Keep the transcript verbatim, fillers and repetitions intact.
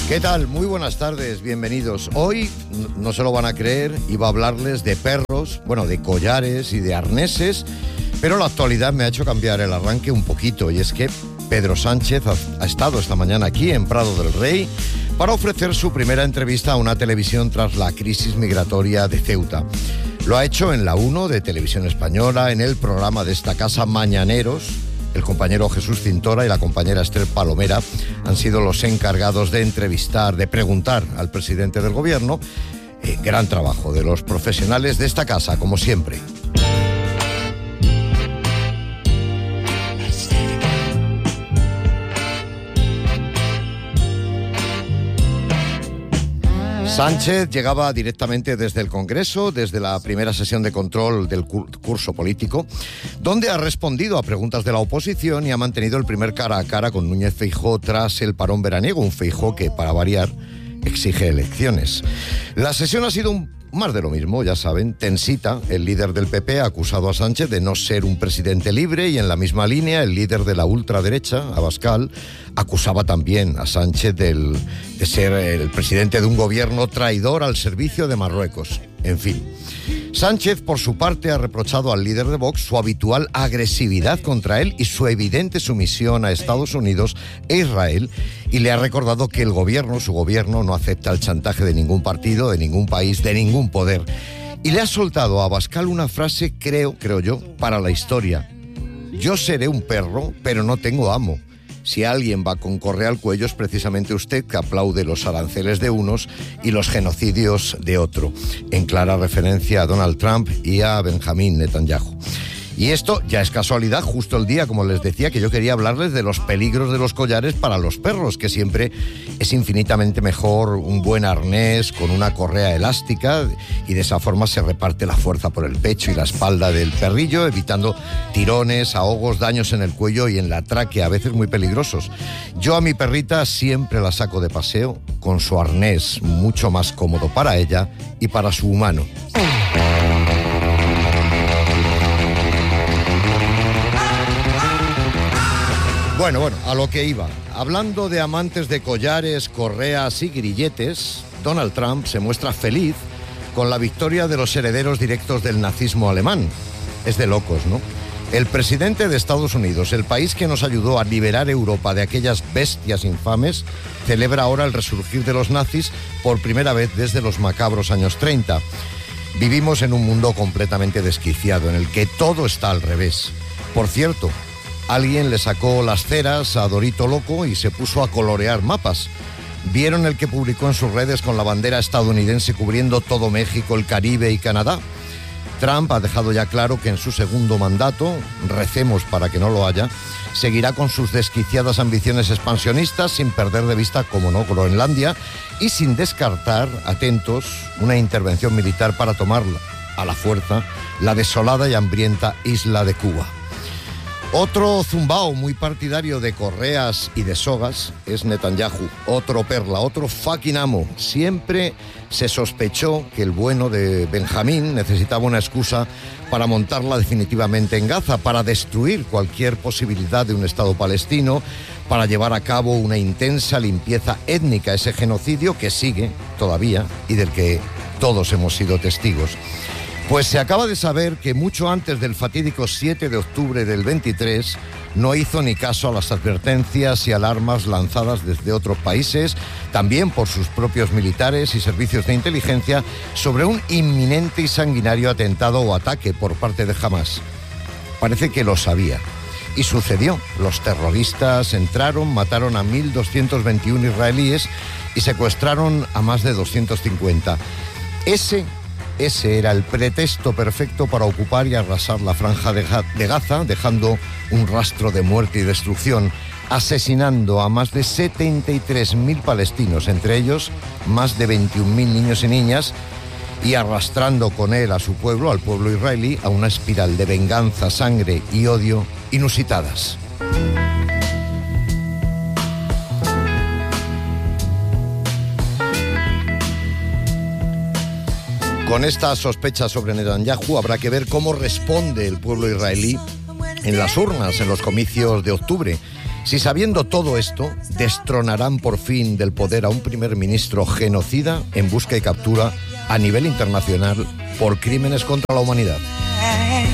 ¿Qué tal? Muy buenas tardes, bienvenidos. Hoy, no se lo van a creer, iba a hablarles de perros, bueno, de collares y de arneses, pero la actualidad me ha hecho cambiar el arranque un poquito, y es que Pedro Sánchez ha, ha estado esta mañana aquí en Prado del Rey para ofrecer su primera entrevista a una televisión tras la crisis migratoria de Ceuta. Lo ha hecho en la uno de Televisión Española, en el programa de esta casa Mañaneros. El compañero Jesús Cintora y la compañera Esther Palomera han sido los encargados de entrevistar, de preguntar al presidente del gobierno. Eh, gran trabajo de los profesionales de esta casa, como siempre. Sánchez llegaba directamente desde el Congreso, desde la primera sesión de control del curso político, donde ha respondido a preguntas de la oposición y ha mantenido el primer cara a cara con Núñez Feijóo tras el parón veraniego, un Feijóo que, para variar, exige elecciones. La sesión ha sido un más de lo mismo, ya saben. Tensita, el líder del P P, ha acusado a Sánchez de no ser un presidente libre, y en la misma línea el líder de la ultraderecha, Abascal, acusaba también a Sánchez del, de ser el presidente de un gobierno traidor al servicio de Marruecos. En fin, Sánchez, por su parte, ha reprochado al líder de Vox su habitual agresividad contra él y su evidente sumisión a Estados Unidos e Israel, y le ha recordado que el gobierno, su gobierno, no acepta el chantaje de ningún partido, de ningún país, de ningún poder. Y le ha soltado a Abascal una frase, creo, creo yo, para la historia. Yo seré un perro, pero no tengo amo. Si alguien va con correa al cuello es precisamente usted, que aplaude los aranceles de unos y los genocidios de otro, en clara referencia a Donald Trump y a Benjamín Netanyahu. Y esto ya es casualidad, justo el día, como les decía, que yo quería hablarles de los peligros de los collares para los perros, que siempre es infinitamente mejor un buen arnés con una correa elástica, y de esa forma se reparte la fuerza por el pecho y la espalda del perrillo, evitando tirones, ahogos, daños en el cuello y en la tráquea, a veces muy peligrosos. Yo a mi perrita siempre la saco de paseo con su arnés, mucho más cómodo para ella y para su humano. Bueno, bueno, a lo que iba. Hablando de amantes de collares, correas y grilletes, Donald Trump se muestra feliz con la victoria de los herederos directos del nazismo alemán. Es de locos, ¿no? El presidente de Estados Unidos, el país que nos ayudó a liberar Europa de aquellas bestias infames, celebra ahora el resurgir de los nazis por primera vez desde los macabros años treinta. Vivimos en un mundo completamente desquiciado, en el que todo está al revés. Por cierto, alguien le sacó las ceras a Dorito Loco y se puso a colorear mapas. ¿Vieron el que publicó en sus redes con la bandera estadounidense cubriendo todo México, el Caribe y Canadá? Trump ha dejado ya claro que en su segundo mandato, recemos para que no lo haya, seguirá con sus desquiciadas ambiciones expansionistas, sin perder de vista, como no, Groenlandia, y sin descartar, atentos, una intervención militar para tomar a la fuerza la desolada y hambrienta isla de Cuba. Otro zumbao muy partidario de correas y de sogas es Netanyahu, otro perla, otro fucking amo. Siempre se sospechó que el bueno de Benjamín necesitaba una excusa para montarla definitivamente en Gaza, para destruir cualquier posibilidad de un Estado palestino, para llevar a cabo una intensa limpieza étnica, ese genocidio que sigue todavía y del que todos hemos sido testigos. Pues se acaba de saber que mucho antes del fatídico siete de octubre del veintitrés no hizo ni caso a las advertencias y alarmas lanzadas desde otros países, también por sus propios militares y servicios de inteligencia, sobre un inminente y sanguinario atentado o ataque por parte de Hamás. Parece que lo sabía. Y sucedió. Los terroristas entraron, mataron a mil doscientos veintiuno israelíes y secuestraron a más de doscientos cincuenta. Ese... Ese era el pretexto perfecto para ocupar y arrasar la franja de Gaza, dejando un rastro de muerte y destrucción, asesinando a más de setenta y tres mil palestinos, entre ellos más de veintiún mil niños y niñas, y arrastrando con él a su pueblo, al pueblo israelí, a una espiral de venganza, sangre y odio inusitadas. Con esta sospecha sobre Netanyahu habrá que ver cómo responde el pueblo israelí en las urnas, en los comicios de octubre. Si sabiendo todo esto, destronarán por fin del poder a un primer ministro genocida en busca y captura a nivel internacional por crímenes contra la humanidad.